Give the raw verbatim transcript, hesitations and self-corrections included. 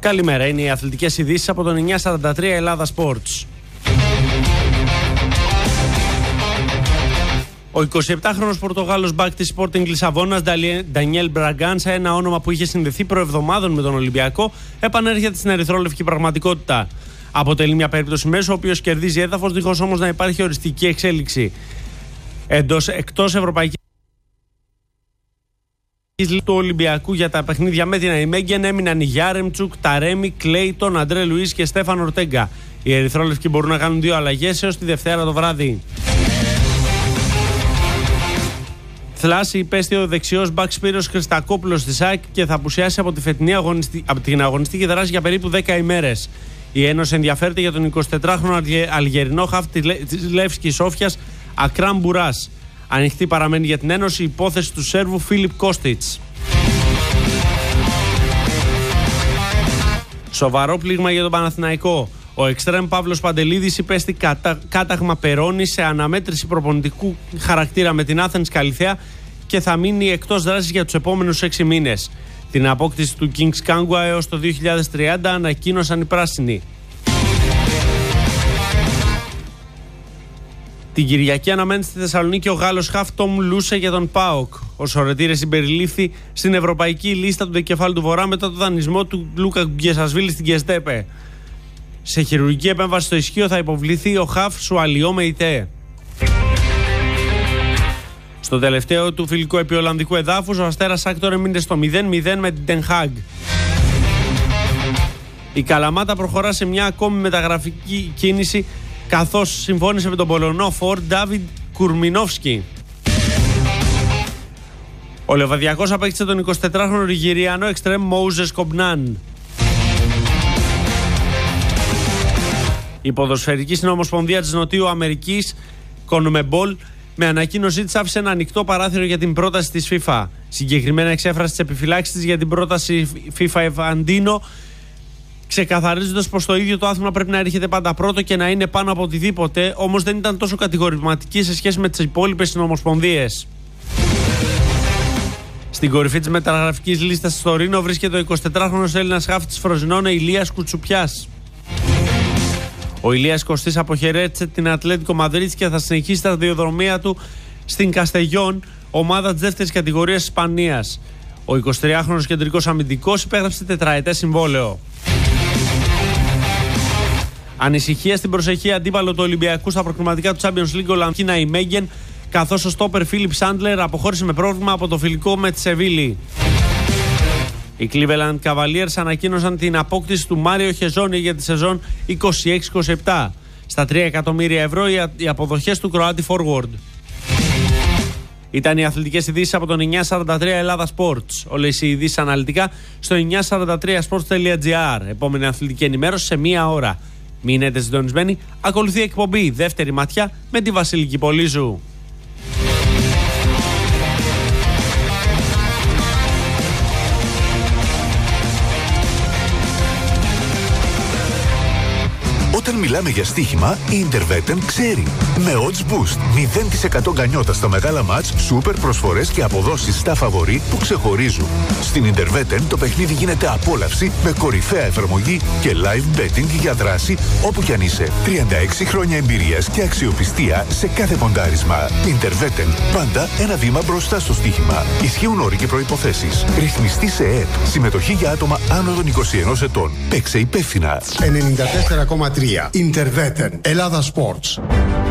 Καλημέρα, είναι οι αθλητικές ειδήσεις από τον εννιακόσια σαράντα τρία Ελλάδα Sports. Ο εικοσιεπτάχρονος Πορτογάλος μπακ της Sporting Λισαβόνας, Ντανιέλ Μπραγκάνσα, ένα όνομα που είχε συνδεθεί προεβδομάδων με τον Ολυμπιακό, επανέρχεται στην ερυθρόλευκη πραγματικότητα. Αποτελεί μια περίπτωση μέσω, ο οποίος κερδίζει έδαφος, δίχως όμως να υπάρχει οριστική εξέλιξη. Εντός, εκτός Ευρωπαϊκής του Ολυμπιακού για τα παιχνίδια με την Αϊμέγγεν έμειναν οι Γιάρεμτσουκ, Ταρέμι, Κλέιτον, Αντρέ Λουίς και Στέφαν Ορτέγκα. Οι ερυθρόλευκοι μπορούν να κάνουν δύο αλλαγές έως τη Δευτέρα το βράδυ. Θλάση υπέστη ο δεξιός μπακ Σπύρος Χριστακόπουλος της ΑΕΚ και θα απουσιάσει από, τη φετινή αγωνιστή, από την αγωνιστική δράση για περίπου δέκα ημέρες. Η Ένωση ενδιαφέρεται για τον εικοσιτετράχρονο Αλγερινό χαφ της Λεύσκης Σόφιας Ακράμ Μπουράς. Ανοιχτή παραμένει για την Ένωση η υπόθεση του Σέρβου Φίλιπ Κόστιτς. Σοβαρό πλήγμα για τον Παναθηναϊκό. Ο εξτρέμ Παύλος Παντελίδης υπέστη κατα... κάταγμα περώνη σε αναμέτρηση προπονητικού χαρακτήρα με την Άθενς Καλιθέα και θα μείνει εκτός δράσης για τους επόμενους έξι μήνες. Την απόκτηση του Kings Kangwa έως το δύο χιλιάδες τριάντα ανακοίνωσαν οι πράσινοι. Την Κυριακή αναμένεται στη Θεσσαλονίκη ο Γάλλος χαφ Τόμ Λούσε για τον ΠΑΟΚ. Ο Σορετήρες συμπεριλήφθη στην ευρωπαϊκή λίστα του Δικεφάλου του Βορρά μετά το δανεισμό του Λούκα Γκιεσασβίλη στην Γκεστέπε. Σε χειρουργική επέμβαση στο ισχύο θα υποβληθεί ο χαφ Σουαλιό Μεϊτέ. Στο τελευταίο του φιλικού επί Ολλανδικού εδάφους, ο Αστέρας Άκτορ έμεινε στο μηδέν μηδέν με την Ten Hag. Η Καλαμάτα προχωρά σε μια ακόμη μεταγραφική κίνηση, καθώς συμφώνησε με τον Πολωνό φορ Ντάβιντ Κουρμινόφσκι. Ο Λεβαδιακός απέκτησε τον εικοσιτετράχρονο Νιγηριανό εξτρέμ Μόουζες Κομπνάν. Η ποδοσφαιρική συνομοσπονδία της Νοτιού Αμερικής, CONMEBOL, με ανακοίνωσή της άφησε ένα ανοιχτό παράθυρο για την πρόταση της FIFA. Συγκεκριμένα εξέφρασε τις επιφυλάξεις της για την πρόταση FIFA Evandino, ξεκαθαρίζοντας πως το ίδιο το άθλημα πρέπει να έρχεται πάντα πρώτο και να είναι πάνω από οτιδήποτε, όμως δεν ήταν τόσο κατηγορηματική σε σχέση με τις υπόλοιπες συνομοσπονδίες. Στην κορυφή της μεταγραφικής λίστας στο Ρήνο βρίσκεται ο εικοσιτετράχρονος Έλληνας χαφ της Φροζινών Ηλίας Κουτσουπιάς. Ο Ηλίας Κωστής αποχαιρέτησε την Ατλέτικο Μαδρίτης και θα συνεχίσει τα σταδιοδρομία του στην Καστεγιόν, ομάδα της δεύτερης κατηγορίας Ισπανίας. Ο εικοσιτριάχρονος κεντρικός αμυντικός υπέγραψε τετραετές συμβόλαιο. Ανησυχία στην προσεχή αντίπαλο του Ολυμπιακού στα προκριματικά του Champions League Ολλανδική Αϊμέγγεν, καθώς ο στόπερ Φίλιπ Σάντλερ αποχώρησε με πρόβλημα από το φιλικό με τη Σεβίλη. Οι Cleveland Cavaliers ανακοίνωσαν την απόκτηση του Μάριο Χεζόνι για τη σεζόν είκοσι έξι είκοσι επτά. Στα τρία εκατομμύρια ευρώ οι αποδοχές του Κροάτι Forward. Ήταν οι αθλητικές ειδήσεις από τον εννιακόσια σαράντα τρία Ελλάδα Sports. Όλες οι ειδήσεις αναλυτικά στο εννιακόσια σαράντα τρία sports τελεία gr. Επόμενη αθλητική ενημέρωση σε μία ώρα. Μείνετε συντονισμένοι. Ακολουθεί η εκπομπή Δεύτερη Ματιά με τη Βασιλική Πολύζου. Όταν μιλάμε για στοίχημα, η Interveten ξέρει. Με Odds Boost, μηδέν τοις εκατό γκανιότα στα μεγάλα μάτς, σούπερ προσφορές και αποδόσεις στα φαβορί που ξεχωρίζουν. Στην Interveten το παιχνίδι γίνεται απόλαυση με κορυφαία εφαρμογή και live betting για δράση όπου κι αν είσαι. τριάντα έξι χρόνια εμπειρίας και αξιοπιστία σε κάθε ποντάρισμα. Interveten, πάντα ένα βήμα μπροστά στο στοίχημα. Ισχύουν όροι και προϋποθέσεις. Ρυθμιστή σε ΕΕΠ. Συμμετοχή για άτομα άνω των είκοσι ενός ετών. Παίξε υπεύθυνα. ενενήντα τέσσερα κόμμα τρία Interveten, Ελλάδα Sports.